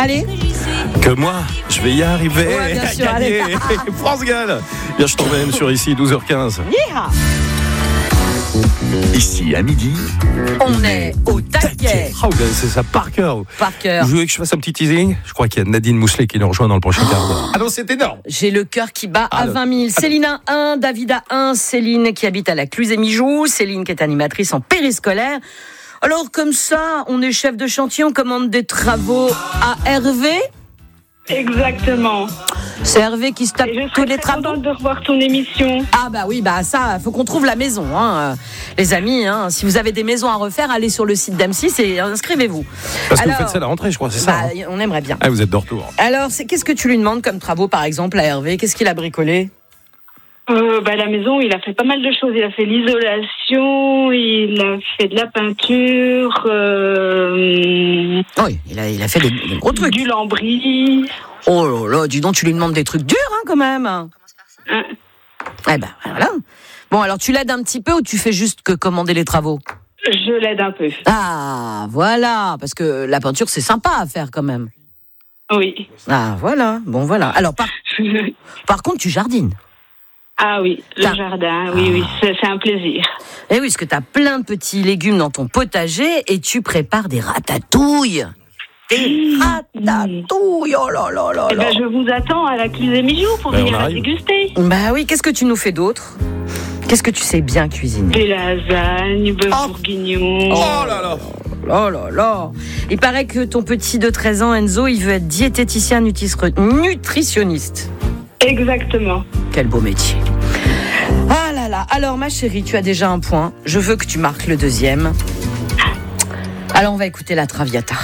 Allez. Que moi, je vais y arriver. Ouais, bien sûr, Gagner. allez. France Gall. Bien, je t'emmène sur ici, 12h15. Yeah. Ici à midi, On est au taquet. Oh, vous connaissez ça par cœur. Par cœur. Vous voulez que je fasse un petit teasing? Je crois qu'il y a Nadine Mousselet qui nous rejoint dans le prochain quart d'heure. Ah non, c'est énorme. J'ai le cœur qui bat à Ah, 20 000. Céline a 1, David a 1. Céline qui habite à la Cluse-et-Mijoux. Céline qui est animatrice en périscolaire. Alors comme ça, on est chef de chantier, on commande des travaux à Hervé. Exactement. C'est Hervé qui se tape Et je tous serais les très travaux. contente de revoir ton émission. Ah bah oui, bah ça, faut qu'on trouve la maison, hein. Les amis. Hein. Si vous avez des maisons à refaire, allez sur le site d'M6 et inscrivez-vous. Parce que Alors, vous faites ça à la rentrée, je crois, c'est ça. bah, hein. on aimerait bien. Ah, vous êtes de retour. Alors, qu'est-ce que tu lui demandes comme travaux, par exemple, à Hervé? Qu'est-ce qu'il a bricolé? La maison, il a fait pas mal de choses. Il a fait l'isolation, il a fait de la peinture, Oui, il a fait des gros trucs. du lambris. Oh là là, dis donc, tu lui demandes des trucs durs, hein, quand même. Hein. Eh ben, voilà. Bon, alors, tu l'aides un petit peu ou tu fais juste que commander les travaux? Je l'aide un peu. Ah, voilà, parce que la peinture, c'est sympa à faire, quand même. Oui. Ah, voilà, bon, voilà. Alors, par contre, tu jardines. Ah oui, le T'as- jardin, oui, c'est un plaisir. Eh oui, parce que tu as plein de petits légumes dans ton potager et tu prépares des ratatouilles. Des ratatouilles, oh là là là Eh là. ben, je vous attends à la Cluse-et-Mijoux pour Ben, on venir la arrive. déguster. Bah oui, qu'est-ce que tu nous fais d'autre? Qu'est-ce que tu sais bien cuisiner? Des lasagnes, bœuf bourguignon. Oh là là. Oh là là. Il paraît que ton petit de 13 ans, Enzo, il veut être diététicien nutritionniste. Exactement. Quel beau métier. Ah là là. Alors, ma chérie, tu as déjà un point. Je veux que tu marques le deuxième. Alors, on va écouter la Traviata.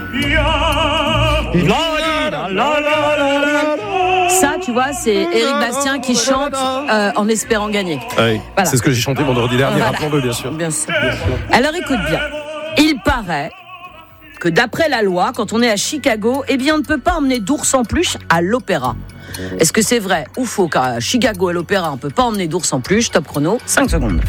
Ça, tu vois, c'est Éric Bastien qui chante en espérant gagner. Ah oui, Voilà. c'est ce que j'ai chanté vendredi dernier, Voilà. rappelons-le bien sûr. Bien sûr. Alors, écoute bien. Il paraît que d'après la loi, quand on est à Chicago, eh bien, on ne peut pas emmener d'ours en peluche à l'opéra. Est-ce que c'est vrai ou faux qu'à Chicago, à l'opéra, on ne peut pas emmener d'ours en peluche? Top chrono, 5 secondes.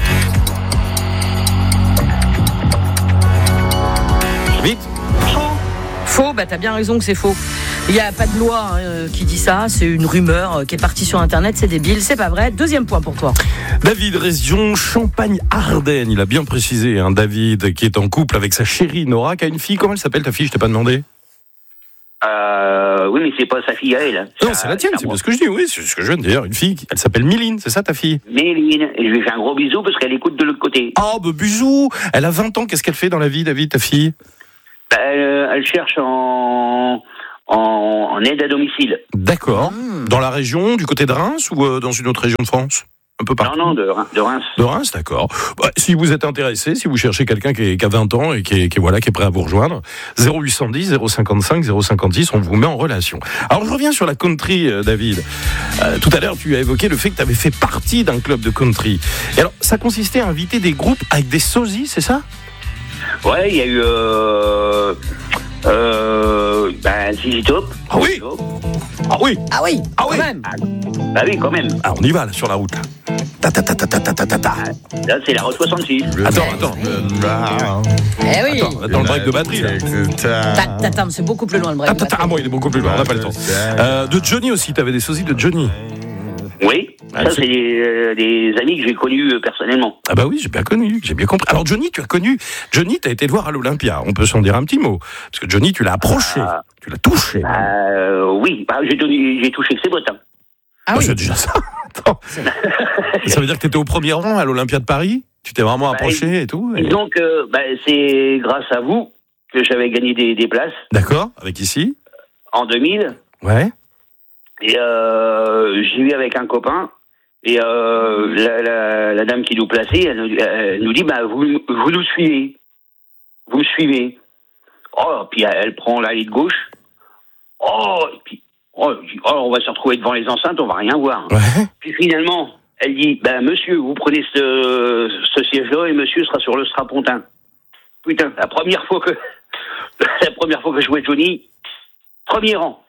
Vite. Faux, bah t'as bien raison que c'est faux. Il n'y a pas de loi qui dit ça, c'est une rumeur qui est partie sur Internet, c'est débile, c'est pas vrai. Deuxième point pour toi. David, région Champagne-Ardenne, il a bien précisé, hein, David, qui est en couple avec sa chérie Nora, qui a une fille. Comment elle s'appelle ta fille? Je t'ai pas demandé. Oui, mais c'est pas sa fille à elle. Non, c'est la tienne, c'est bien ce que je dis, oui, c'est ce que je viens de dire. Une fille, elle s'appelle Méline, c'est ça ta fille? Méline, et je lui fais un gros bisou parce qu'elle écoute de l'autre côté. Oh, bah bisous. Elle a 20 ans, qu'est-ce qu'elle fait dans la vie, David, ta fille? Elle cherche en aide à domicile. D'accord. Dans la région, du côté de Reims ou dans une autre région de France? Un peu partout. Non, de Reims. De Reims, d'accord. Bah, si vous êtes intéressé, si vous cherchez quelqu'un qui a 20 ans et qui est prêt à vous rejoindre, 0810 055 056, on vous met en relation. Alors je reviens sur la country, David. Tout à l'heure, tu as évoqué le fait que tu avais fait partie d'un club de country. Et alors, ça consistait à inviter des groupes avec des sosies, c'est ça? Ouais, il y a eu ZZ Top. Ah oui. Ah oui. Ah oui, Ah quand oui. même. Bah oui, quand même. Ah, on y va là, sur la route. Là. Ta ta ta ta ta ta ta ta ta. Là, c'est la Route 66. Attends. Eh oui. Attends le break de batterie là. Attends, c'est beaucoup plus loin le break. Ah bon, il est beaucoup plus loin, on n'a pas le temps. De Johnny aussi, t'avais des sosies de Johnny. Oui, Ah, ça c'est- c'est des amis que j'ai connus personnellement. Ah bah oui, j'ai bien connu, j'ai bien compris. Alors Johnny, tu as connu, Johnny, t'as été le voir à l'Olympia, on peut s'en dire un petit mot. Parce que Johnny, tu l'as approché, tu l'as touché. Oui, j'ai touché que ses bottes. Hein. Ah Bah, oui. c'est déjà ça. Attends. Ça veut dire que t'étais au premier rang à l'Olympia de Paris? Tu t'es vraiment approché et tout et- Donc, c'est grâce à vous que j'avais gagné des places D'accord, avec ici. en 2000. Ouais. Et j'y vais avec un copain. Et la dame qui nous plaçait, elle nous dit, vous nous suivez. Vous me suivez. Oh, puis elle prend l'allée de gauche. Oh, et puis, on va se retrouver devant les enceintes, on va rien voir. Ouais. Puis finalement, elle dit, monsieur, vous prenez ce siège-là et monsieur sera sur le strapontin. Putain, la première fois que je jouais Johnny, premier rang.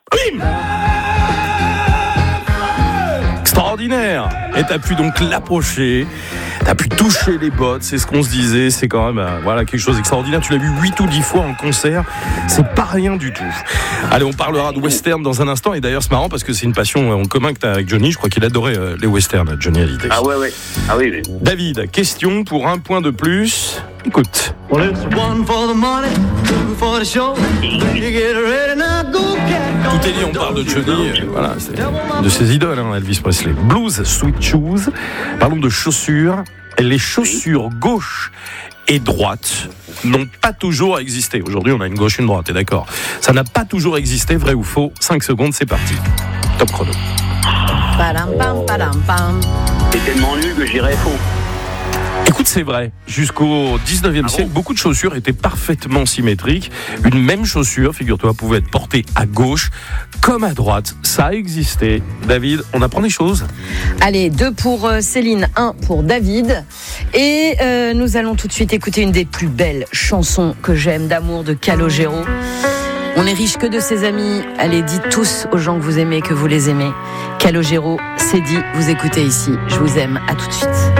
Extraordinaire. Et t'as pu donc l'approcher. T'as pu toucher les bottes, c'est ce qu'on se disait. C'est quand même voilà, quelque chose d'extraordinaire. Tu l'as vu 8 ou 10 fois en concert. C'est pas rien du tout. Allez, on parlera de western dans un instant. Et d'ailleurs, c'est marrant parce que c'est une passion en commun que t'as avec Johnny. Je crois qu'il adorait les westerns, Johnny Hallyday. Ah ouais. Ah oui. David, question pour 1 point de plus. Écoute. Well, it's one for the money, two for the show. You get ready now, go cat. Tout est dit, on parle de Johnny, voilà, c'est de ses idoles, Elvis Presley. Blues, Sweet Shoes. Parlons de chaussures. Les chaussures gauche et droite n'ont pas toujours existé. Aujourd'hui, on a une gauche et une droite, t'es d'accord? Ça n'a pas toujours existé, vrai ou faux? 5 secondes, c'est parti. Top chrono. Padam, pam, padam, pam. C'est tellement nul que je dirais faux. Écoute, c'est vrai. Jusqu'au 19e siècle, beaucoup de chaussures étaient parfaitement symétriques. Une même chaussure, figure-toi, pouvait être portée à gauche comme à droite. Ça a existé. David, on apprend des choses. Allez, 2 pour Céline, 1 pour David. Et nous allons tout de suite écouter une des plus belles chansons que j'aime d'amour de Calogero. On n'est riche que de ses amis. Allez, dites tous aux gens que vous aimez, que vous les aimez. Calogero, c'est dit, vous écoutez ici. Je vous aime, à tout de suite.